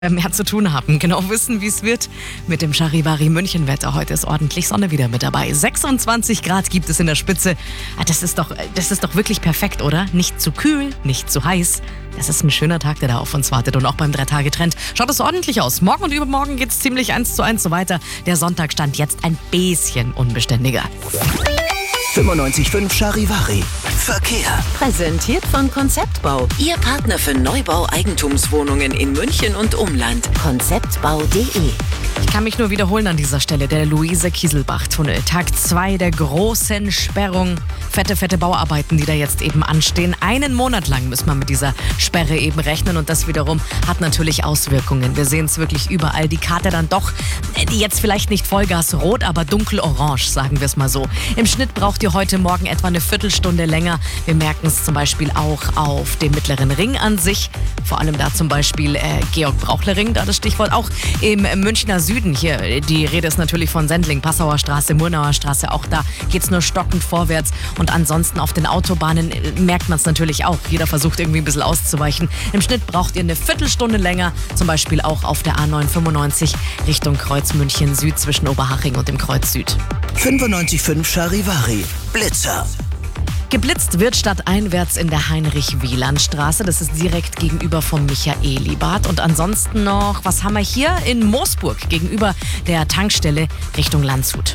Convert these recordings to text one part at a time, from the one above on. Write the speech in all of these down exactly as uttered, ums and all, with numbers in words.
mehr zu tun haben, genau wissen, wie es wird mit dem Charivari München-Wetter. Heute ist ordentlich Sonne wieder mit dabei. sechsundzwanzig Grad gibt es in der Spitze. Das ist doch, das ist doch wirklich perfekt, oder? Nicht zu kühl, nicht zu heiß. Das ist ein schöner Tag, der da auf uns wartet. Und auch beim Drei-Tage-Trend schaut es ordentlich aus. Morgen und übermorgen geht es ziemlich eins zu eins so weiter. Der Sonntag stand jetzt ein bisschen unbeständiger. fünfundneunzig Komma fünf Charivari. Verkehr. Präsentiert von Konzeptbau. Ihr Partner für Neubau-Eigentumswohnungen in München und Umland. konzeptbau punkt de. Ich kann mich nur wiederholen an dieser Stelle. Der Luise-Kieselbach-Tunnel. Tag zwei der großen Sperrung. Fette, fette Bauarbeiten, die da jetzt eben anstehen. Einen Monat lang müssen wir mit dieser Sperre eben rechnen. Und das wiederum hat natürlich Auswirkungen. Wir sehen es wirklich überall. Die Karte dann doch, jetzt vielleicht nicht Vollgasrot, aber dunkelorange, sagen wir es mal so. Im Schnitt braucht ihr heute Morgen etwa eine Viertelstunde länger. Wir merken es zum Beispiel auch auf dem Mittleren Ring an sich. Vor allem da zum Beispiel äh, Georg-Brauchle-Ring, da das Stichwort. Auch im Münchner Süden hier. Die Rede ist natürlich von Sendling, Passauer Straße, Murnauer Straße. Auch da geht es nur stockend vorwärts. Und ansonsten auf den Autobahnen merkt man es natürlich auch. Jeder versucht irgendwie ein bisschen auszuweichen. Im Schnitt braucht ihr eine Viertelstunde länger. Zum Beispiel auch auf der A neun fünfundneunzig Richtung Kreuz München Süd zwischen Oberhaching und dem Kreuz Süd. fünfundneunzig Komma fünf Charivari. Blitzer. Geblitzt wird stadteinwärts in der Heinrich-Wieland-Straße. Das ist direkt gegenüber vom Michaelibad. Und ansonsten noch, was haben wir hier? In Moosburg gegenüber der Tankstelle Richtung Landshut.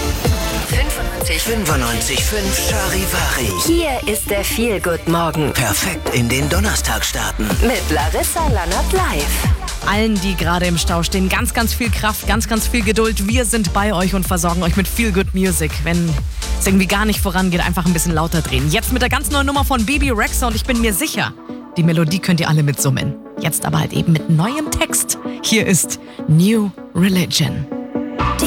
fünfundneunzig Komma fünf Charivari. Hier ist der Feel-Good-Morgen. Perfekt in den Donnerstag starten. Mit Larissa Lannert live. Allen, die gerade im Stau stehen, ganz, ganz viel Kraft, ganz, ganz viel Geduld. Wir sind bei euch und versorgen euch mit Feel Good Music. Wenn es irgendwie gar nicht vorangeht, einfach ein bisschen lauter drehen. Jetzt mit der ganz neuen Nummer von Bebe Rexha und ich bin mir sicher, die Melodie könnt ihr alle mitsummen. Jetzt aber halt eben mit neuem Text. Hier ist New Religion.